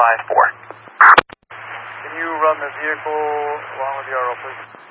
454. Can you run the vehicle along with the RO, please?